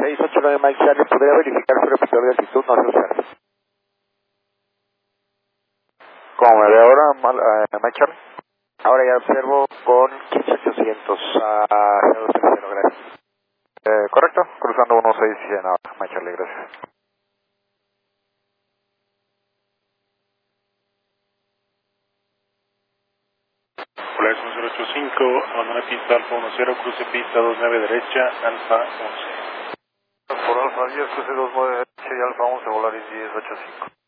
689 Mike Charlie, ¿podría verificar su repetidor de altitud? No se usa. ¿Cómo me ve ahora, Mike Charlie? Ahora ya observo con 15800 a 030, gracias. Correcto, cruzando 1600 ahora, Mike Charlie, gracias. Polaris 1085, abandona pista Alfa 10, cruce pista 29 derecha, Alfa 11. Por Alfa 10, cruce 29 derecha y Alfa 11, Polaris 1085.